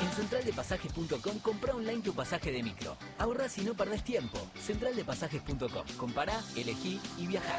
En centraldepasajes.com compra online tu pasaje de micro. Ahorrás y no perdés tiempo. Centraldepasajes.com. Compará, elegí y viajá.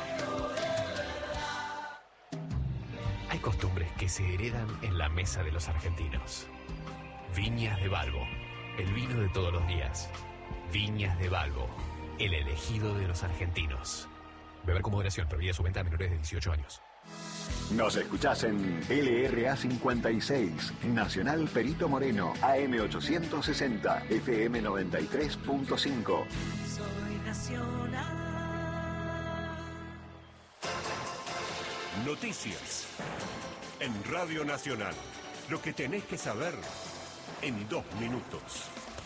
Hay costumbres que se heredan en la mesa de los argentinos. Viñas de Balbo, el vino de todos los días. Viñas de Balbo, el elegido de los argentinos. Beber con moderación, prohibida su venta a menores de 18 años. Nos escuchás en LRA 56, Nacional Perito Moreno, AM 860, FM 93.5. Soy nacional. Noticias en Radio Nacional. Lo que tenés que saber en 2 minutos.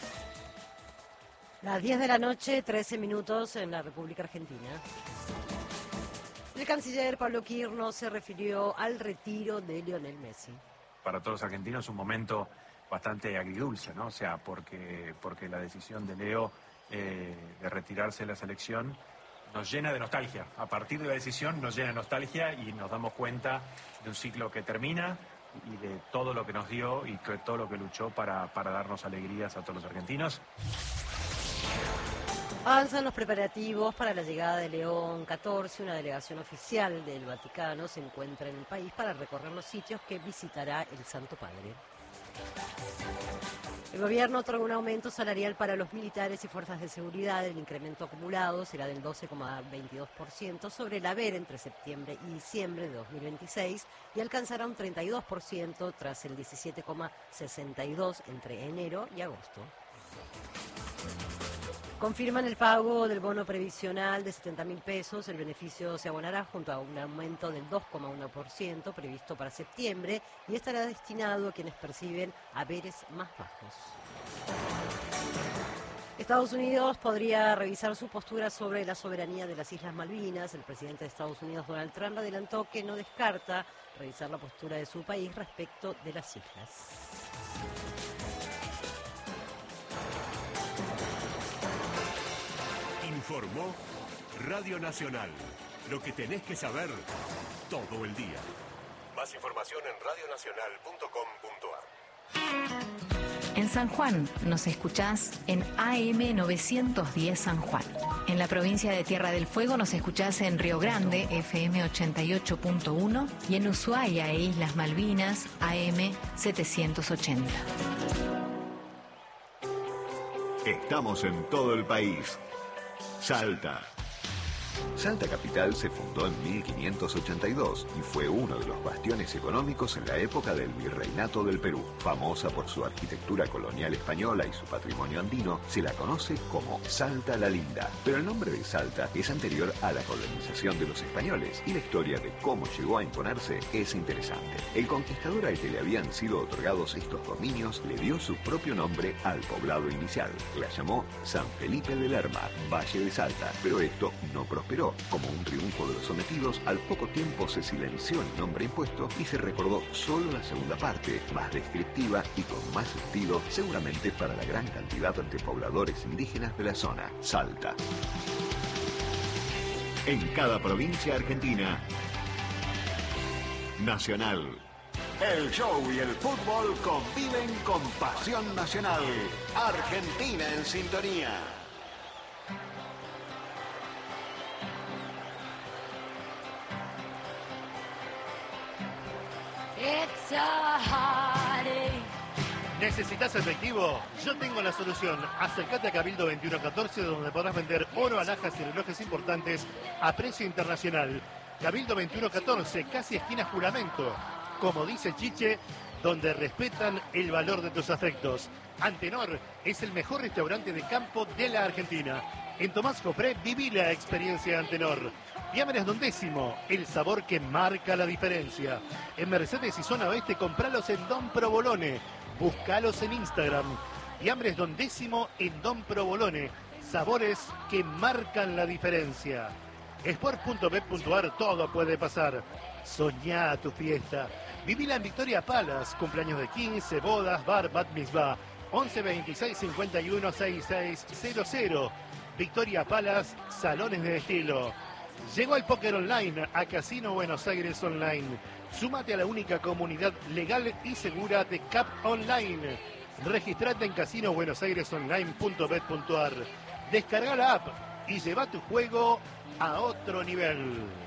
Las 10 de la noche, 13 minutos en la República Argentina. El canciller Pablo Quirno se refirió al retiro de Lionel Messi. Para todos los argentinos un momento bastante agridulce, ¿no? O sea, porque la decisión de Leo de retirarse de la selección nos llena de nostalgia. A partir de la decisión nos llena de nostalgia y nos damos cuenta de un ciclo que termina y de todo lo que nos dio y de todo lo que luchó para darnos alegrías a todos los argentinos. Avanzan los preparativos para la llegada de León XIV. Una delegación oficial del Vaticano se encuentra en el país para recorrer los sitios que visitará el Santo Padre. El gobierno otorga un aumento salarial para los militares y fuerzas de seguridad. El incremento acumulado será del 12,22% sobre el haber entre septiembre y diciembre de 2026 y alcanzará un 32% tras el 17,62% entre enero y agosto. Confirman el pago del bono previsional de 70.000 pesos. El beneficio se abonará junto a un aumento del 2,1% previsto para septiembre y estará destinado a quienes perciben haberes más bajos. Estados Unidos podría revisar su postura sobre la soberanía de las Islas Malvinas. El presidente de Estados Unidos, Donald Trump, adelantó que no descarta revisar la postura de su país respecto de las islas. Informó Radio Nacional. Lo que tenés que saber todo el día. Más información en radionacional.com.ar. En San Juan nos escuchás en AM 910 San Juan. En la provincia de Tierra del Fuego nos escuchás en Río Grande, FM 88.1, y en Ushuaia e Islas Malvinas, AM 780. Estamos en todo el país. Salta. Salta Capital se fundó en 1582 y fue uno de los bastiones económicos en la época del Virreinato del Perú. Famosa por su arquitectura colonial española y su patrimonio andino, se la conoce como Salta la Linda. Pero el nombre de Salta es anterior a la colonización de los españoles y la historia de cómo llegó a imponerse es interesante. El conquistador al que le habían sido otorgados estos dominios le dio su propio nombre al poblado inicial. La llamó San Felipe de Lerma, Valle de Salta, pero esto no prosperó. Como un triunfo de los sometidos, al poco tiempo se silenció el nombre impuesto y se recordó solo la segunda parte, más descriptiva y con más estilo, seguramente para la gran cantidad de pobladores indígenas de la zona, Salta. En cada provincia argentina, Nacional. El show y el fútbol conviven con pasión nacional. Argentina en sintonía. ¿Necesitas efectivo? Yo tengo la solución. Acércate a Cabildo 2114, donde podrás vender oro, alhajas y relojes importantes a precio internacional. Cabildo 2114, casi esquina Juramento. Como dice Chiche, donde respetan el valor de tus afectos. Antenor es el mejor restaurante de campo de la Argentina. En Tomás Copré viví la experiencia Antenor. Fiambres Don Décimo, el sabor que marca la diferencia. En Mercedes y Zona Oeste, compralos en Don Provolone. Búscalos en Instagram. Fiambres Don Décimo en Don Provolone. Sabores que marcan la diferencia. Sport.bet.ar, todo puede pasar. Soñá tu fiesta. Vivila en Victoria Palace. Cumpleaños de 15, bodas, bar, bat mitzvah. 11 26 51 6600. Victoria Palace, salones de estilo. Llegó el póker online a Casino Buenos Aires Online. Súmate a la única comunidad legal y segura de CAP Online. Registrate en casinobuenosaires.online.bet.ar. Descarga la app y lleva tu juego a otro nivel.